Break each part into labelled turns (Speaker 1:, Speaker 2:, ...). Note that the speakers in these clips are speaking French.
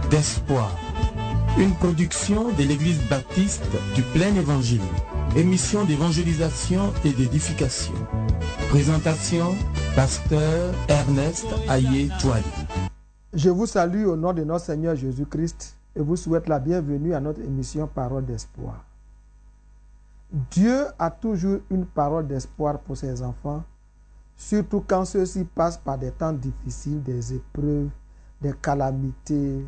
Speaker 1: d'espoir. Une production de l'Église baptiste du Plein Évangile. Émission d'évangélisation et d'édification. Présentation, Pasteur Ernest Aye-Touali.
Speaker 2: Je vous salue au nom de notre Seigneur Jésus-Christ et vous souhaite la bienvenue à notre émission Parole d'espoir. Dieu a toujours une parole d'espoir pour ses enfants, surtout quand ceux-ci passent par des temps difficiles, des épreuves, des calamités,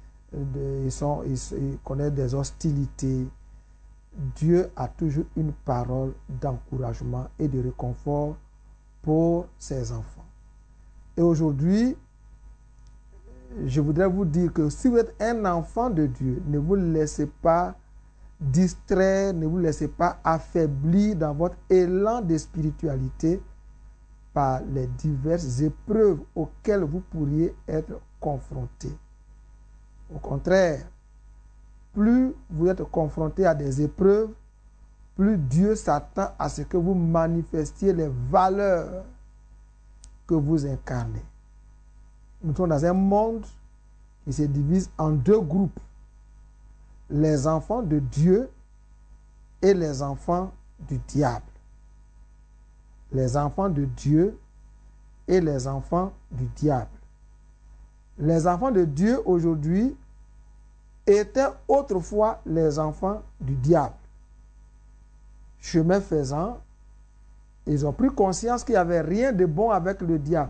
Speaker 2: ils connaissent des hostilités. Dieu a toujours une parole d'encouragement et de réconfort pour ses enfants. Et aujourd'hui, je voudrais vous dire que si vous êtes un enfant de Dieu, ne vous laissez pas distraire, ne vous laissez pas affaiblir dans votre élan de spiritualité par les diverses épreuves auxquelles vous pourriez être confrontés. Au contraire, plus vous êtes confrontés à des épreuves, plus Dieu s'attend à ce que vous manifestiez les valeurs que vous incarnez. Nous sommes dans un monde qui se divise en deux groupes. Les enfants de Dieu et les enfants du diable. Les enfants de Dieu et les enfants du diable. Les enfants de Dieu aujourd'hui étaient autrefois les enfants du diable. Chemin faisant, ils ont pris conscience qu'il n'y avait rien de bon avec le diable.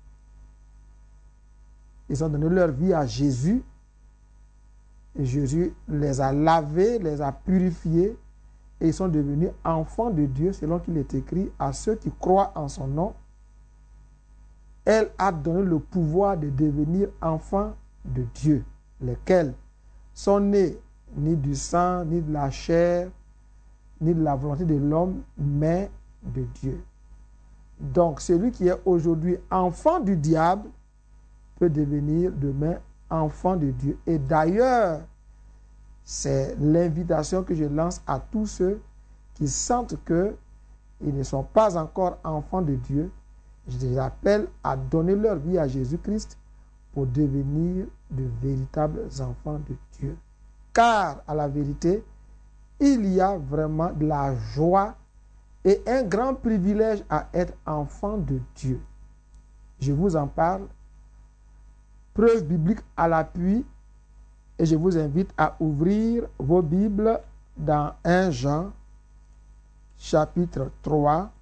Speaker 2: Ils ont donné leur vie à Jésus. Et Jésus les a lavés, les a purifiés. Et ils sont devenus enfants de Dieu, selon qu'il est écrit, à ceux qui croient en son nom. Elle a donné le pouvoir de devenir enfants de Dieu, lesquels sont nés ni du sang, ni de la chair, ni de la volonté de l'homme, mais de Dieu. Donc, celui qui est aujourd'hui enfant du diable peut devenir demain enfant de Dieu. Et d'ailleurs, c'est l'invitation que je lance à tous ceux qui sentent qu'ils ne sont pas encore enfants de Dieu. Je les appelle à donner leur vie à Jésus-Christ pour devenir de véritables enfants de Dieu. Car, à la vérité, il y a vraiment de la joie et un grand privilège à être enfant de Dieu. Je vous en parle. Preuve biblique à l'appui. Et je vous invite à ouvrir vos Bibles dans 1 Jean, chapitre 3,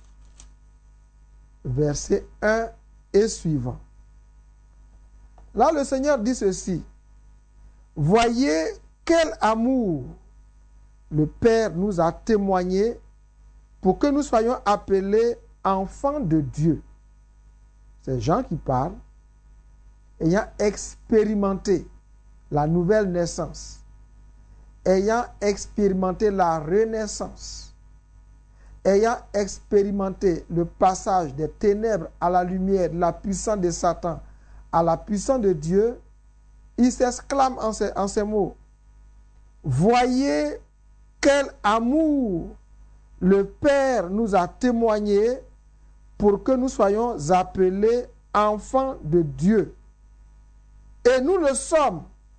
Speaker 2: versets 1 et suivant. Là, le Seigneur dit ceci. Voyez quel amour le Père nous a témoigné pour que nous soyons appelés enfants de Dieu. C'est Jean qui parle, ayant expérimenté la nouvelle naissance, ayant expérimenté la renaissance, ayant expérimenté le passage des ténèbres à la lumière, de la puissance de Satan à la puissance de Dieu, il s'exclame en ces mots. Voyez quel amour le Père nous a témoigné pour que nous soyons appelés enfants de Dieu. Et nous le sommes.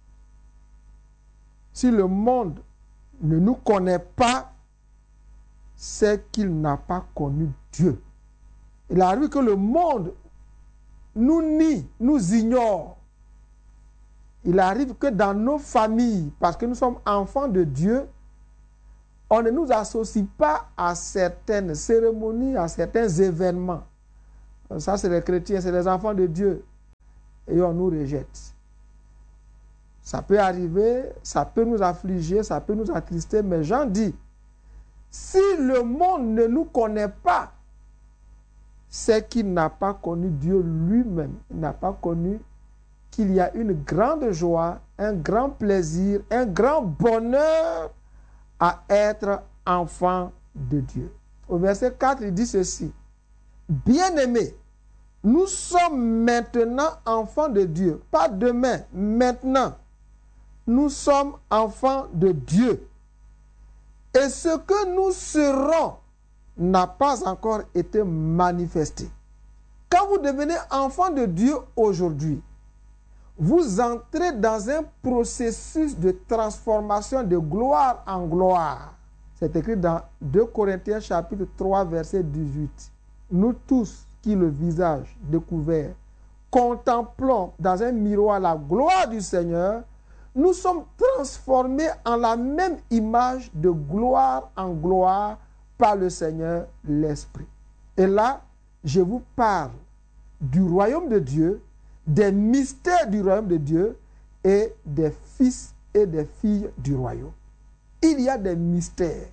Speaker 2: Si le monde ne nous connaît pas, c'est qu'il n'a pas connu Dieu. Il arrive que le monde nous nie, nous ignore. Il arrive que dans nos familles, parce que nous sommes enfants de Dieu, on ne nous associe pas à certaines cérémonies, à certains événements. Ça, c'est les chrétiens, c'est les enfants de Dieu. Et on nous rejette. Ça peut arriver, ça peut nous affliger, ça peut nous attrister, mais Jean dit, si le monde ne nous connaît pas, c'est qu'il n'a pas connu Dieu lui-même. Il n'a pas connu qu'il y a une grande joie, un grand plaisir, un grand bonheur à être enfant de Dieu. Au verset 4, il dit ceci. Bien-aimés, nous sommes maintenant enfants de Dieu. Pas demain, maintenant. Nous sommes enfants de Dieu. Et ce que nous serons n'a pas encore été manifesté. Quand vous devenez enfant de Dieu aujourd'hui, vous entrez dans un processus de transformation de gloire en gloire. C'est écrit dans 2 Corinthiens chapitre 3 verset 18. Nous tous qui le visage découvert contemplons dans un miroir la gloire du Seigneur, nous sommes transformés en la même image de gloire en gloire par le Seigneur l'Esprit. Et là, je vous parle du royaume de Dieu, des mystères du royaume de Dieu et des fils et des filles du royaume. Il y a des mystères.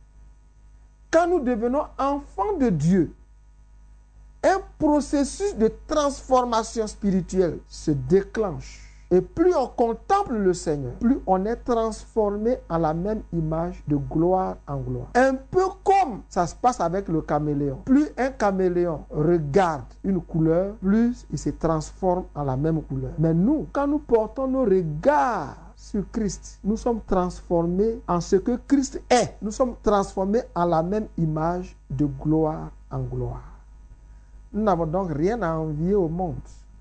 Speaker 2: Quand nous devenons enfants de Dieu, un processus de transformation spirituelle se déclenche. Et plus on contemple le Seigneur, plus on est transformé en la même image de gloire en gloire. Un peu comme ça se passe avec le caméléon. Plus un caméléon regarde une couleur, plus il se transforme en la même couleur. Mais nous, quand nous portons nos regards sur Christ, nous sommes transformés en ce que Christ est. Nous sommes transformés en la même image de gloire en gloire. Nous n'avons donc rien à envier au monde.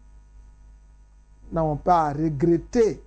Speaker 2: Nous n'avons pas à regretter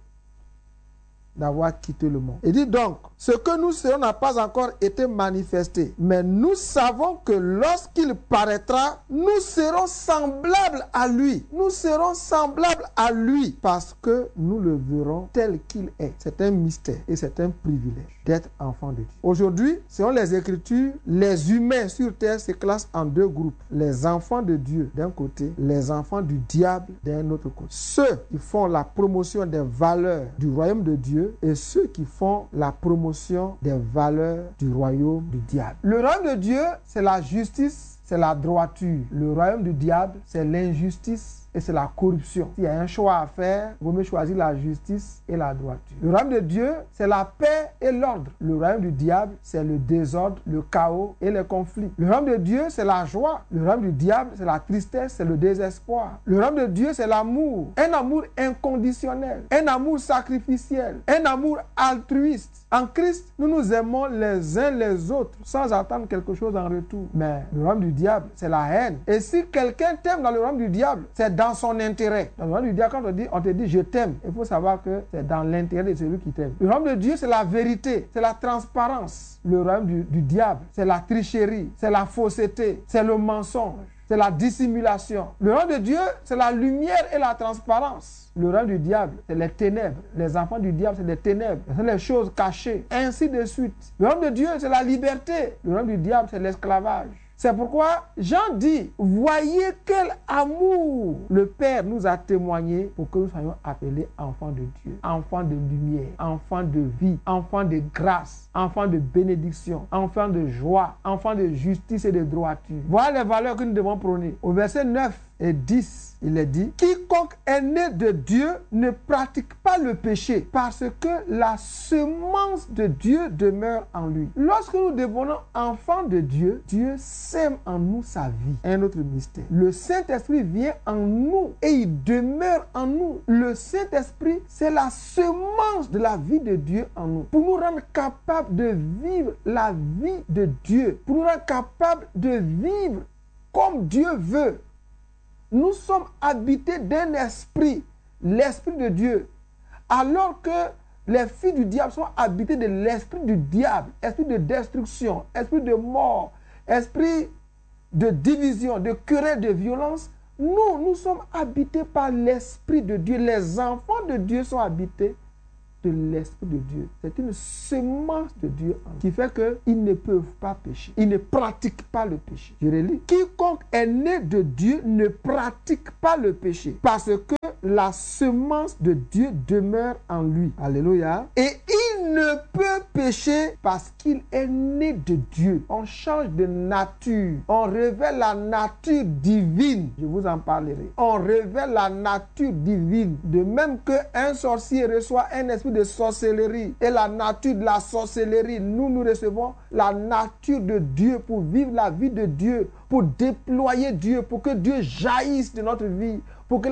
Speaker 2: d'avoir quitté le monde. Il dit donc, ce que nous serons n'a pas encore été manifesté, mais nous savons que lorsqu'il paraîtra, nous serons semblables à lui. Nous serons semblables à lui parce que nous le verrons tel qu'il est. C'est un mystère et c'est un privilège d'être enfant de Dieu. Aujourd'hui, selon les Écritures, les humains sur terre se classent en 2 groupes. Les enfants de Dieu d'un côté, les enfants du diable d'un autre côté. Ceux qui font la promotion des valeurs du royaume de Dieu et ceux qui font la promotion des valeurs du royaume du diable. Le royaume de Dieu, c'est la justice, c'est la droiture. Le royaume du diable, c'est l'injustice et c'est la corruption. S'il y a un choix à faire, il vaut mieux choisir la justice et la droiture. Le royaume de Dieu, c'est la paix et l'ordre. Le royaume du diable, c'est le désordre, le chaos et les conflits. Le royaume de Dieu, c'est la joie. Le royaume du diable, c'est la tristesse, c'est le désespoir. Le royaume de Dieu, c'est l'amour. Un amour inconditionnel, un amour sacrificiel, un amour altruiste. En Christ, nous nous aimons les uns les autres sans attendre quelque chose en retour. Mais le royaume du diable, c'est la haine. Et si quelqu'un t'aime dans le royaume du diable, c'est dans son intérêt. Dans le royaume du diable, quand on te dit je t'aime, il faut savoir que c'est dans l'intérêt de celui qui t'aime. Le royaume de Dieu, c'est la vérité, c'est la transparence. Le royaume du diable, c'est la tricherie, c'est la fausseté, c'est le mensonge, c'est la dissimulation. Le royaume de Dieu, c'est la lumière et la transparence. Le royaume du diable, c'est les ténèbres. Les enfants du diable, c'est les ténèbres. C'est les choses cachées. Ainsi de suite. Le royaume de Dieu, c'est la liberté. Le royaume du diable, c'est l'esclavage. C'est pourquoi Jean dit, voyez quel amour le Père nous a témoigné pour que nous soyons appelés enfants de Dieu, enfants de lumière, enfants de vie, enfants de grâce, enfants de bénédiction, enfants de joie, enfants de justice et de droiture. Voilà les valeurs que nous devons prôner. Au verset 9 et 10, il est dit, quiconque est né de Dieu ne pratique pas le péché parce que la semence de Dieu demeure en lui. Lorsque nous devenons enfants de Dieu, Dieu sème en nous sa vie. Un autre mystère. Le Saint-Esprit vient en nous et il demeure en nous. Le Saint-Esprit, c'est la semence de la vie de Dieu en nous. Pour nous rendre capables de vivre la vie de Dieu. Pour nous rendre capables de vivre comme Dieu veut. Nous sommes habités d'un esprit, l'esprit de Dieu. Alors que les filles du diable sont habitées de l'esprit du diable, esprit de destruction, esprit de mort, esprit de division, de querelle, de violence. Nous sommes habités par l'esprit de Dieu. Les enfants de Dieu sont habités de l'esprit de Dieu. C'est une semence de Dieu qui fait qu'ils ne peuvent pas pécher. Ils ne pratiquent pas le péché. Je relis. Quiconque est né de Dieu ne pratique pas le péché parce que la semence de Dieu demeure en lui. Alléluia. Et il ne peut pécher parce qu'il est né de Dieu. On change de nature. On révèle la nature divine. Je vous en parlerai. On révèle la nature divine. De même qu'un sorcier reçoit un esprit de sorcellerie et la nature de la sorcellerie, nous recevons la nature de Dieu pour vivre la vie de Dieu, pour déployer Dieu, pour que Dieu jaillisse de notre vie, pour que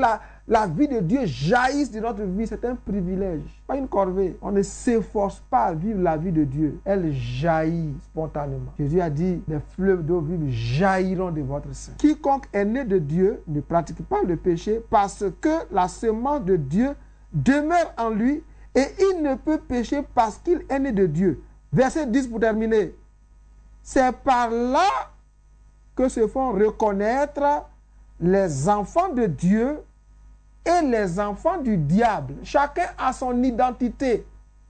Speaker 2: la vie de Dieu jaillisse de notre vie, c'est un privilège, pas une corvée. On ne s'efforce pas à vivre la vie de Dieu. Elle jaillit spontanément. Jésus a dit, des fleuves d'eau vive jailliront de votre sein. Quiconque est né de Dieu ne pratique pas le péché parce que la semence de Dieu demeure en lui et il ne peut pécher parce qu'il est né de Dieu. Verset 10 pour terminer. C'est par là que se font reconnaître les enfants de Dieu et les enfants du diable. Chacun a son identité.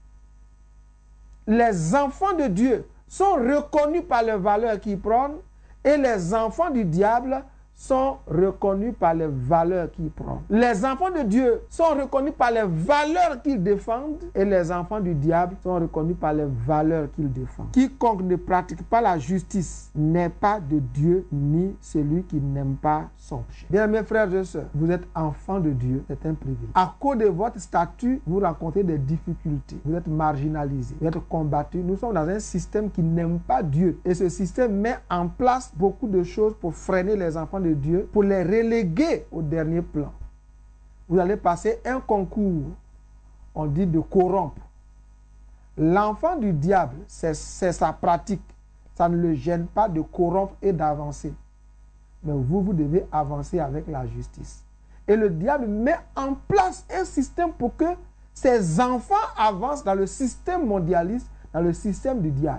Speaker 2: Les enfants de Dieu sont reconnus par les valeurs qu'ils prônent et les enfants du diable sont reconnus par les valeurs qu'ils prônent. Les enfants de Dieu sont reconnus par les valeurs qu'ils défendent et les enfants du diable sont reconnus par les valeurs qu'ils défendent. Quiconque ne pratique pas la justice n'est pas de Dieu ni celui qui n'aime pas son péché. Bien, mes frères et sœurs, vous êtes enfants de Dieu, c'est un privilège. À cause de votre statut, vous rencontrez des difficultés. Vous êtes marginalisés, vous êtes combattus. Nous sommes dans un système qui n'aime pas Dieu. Et ce système met en place beaucoup de choses pour freiner les enfants de Dieu, pour les reléguer au dernier plan. Vous allez passer un concours, on dit de corrompre. L'enfant du diable, c'est sa pratique. Ça ne le gêne pas de corrompre et d'avancer. Mais vous devez avancer avec la justice. Et le diable met en place un système pour que ses enfants avancent dans le système mondialiste, dans le système du diable.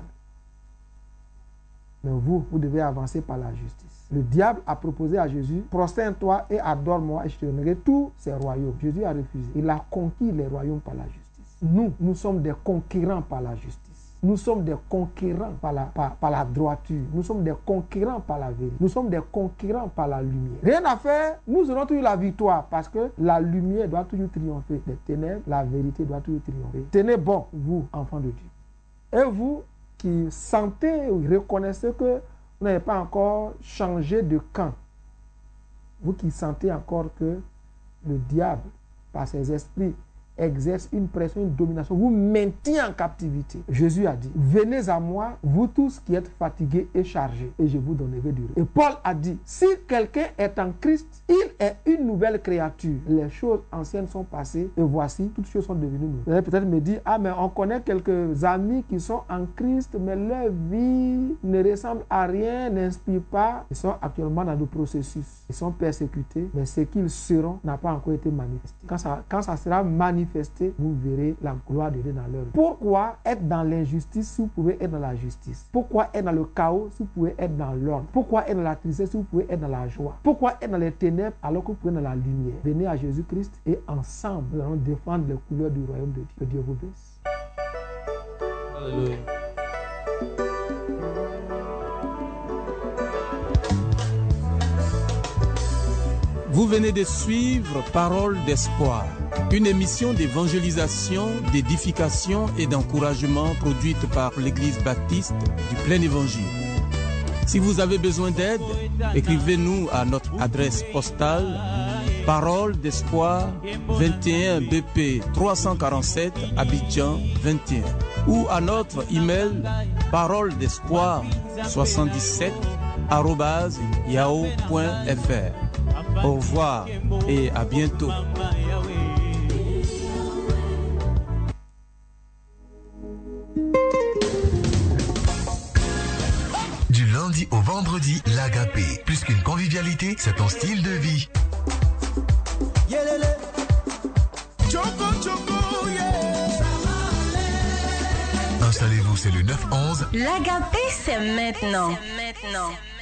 Speaker 2: Mais vous devez avancer par la justice. Le diable a proposé à Jésus, prosterne-toi et adore-moi et je te donnerai tous ces royaumes. Jésus a refusé. Il a conquis les royaumes par la justice. Nous sommes des conquérants par la justice. Nous sommes des conquérants par la droiture. Nous sommes des conquérants par la vérité. Nous sommes des conquérants par la lumière. Rien à faire, nous aurons toujours la victoire parce que la lumière doit toujours triompher. Les ténèbres, la vérité doit toujours triompher. Tenez bon, vous, enfants de Dieu. Et vous qui sentez ou reconnaissez que vous n'avez pas encore changé de camp. Vous qui sentez encore que le diable, par ses esprits, exerce une pression, une domination, vous maintient en captivité. Jésus a dit, venez à moi, vous tous qui êtes fatigués et chargés, et je vous donnerai du repos. Et Paul a dit, si quelqu'un est en Christ, il est une nouvelle créature. Les choses anciennes sont passées, et voici, toutes choses sont devenues nouvelles. Vous allez peut-être me dire, ah mais on connaît quelques amis qui sont en Christ, mais leur vie ne ressemble à rien, n'inspire pas. Ils sont actuellement dans le processus. Ils sont persécutés, mais ce qu'ils seront n'a pas encore été manifesté. Quand ça sera manifesté, vous verrez la gloire de Dieu dans leur vie. Pourquoi être dans l'injustice si vous pouvez être dans la justice? Pourquoi être dans le chaos si vous pouvez être dans l'ordre? Pourquoi être dans la tristesse si vous pouvez être dans la joie? Pourquoi être dans les ténèbres alors que vous pouvez être dans la lumière? Venez à Jésus-Christ et ensemble, nous allons défendre les couleurs du royaume de Dieu. Que Dieu vous bénisse.
Speaker 1: Alléluia. Vous venez de suivre Parole d'espoir, une émission d'évangélisation, d'édification et d'encouragement produite par l'Église baptiste du Plein Évangile. Si vous avez besoin d'aide, écrivez-nous à notre adresse postale Parole d'espoir 21 BP 347 Abidjan 21 ou à notre email parole d'espoir 77@yahoo.fr. Au revoir et à bientôt.
Speaker 3: Du lundi au vendredi, l'Agapé. Plus qu'une convivialité, c'est ton style de vie. Installez-vous, c'est le 9-11.
Speaker 4: L'Agapé, c'est maintenant.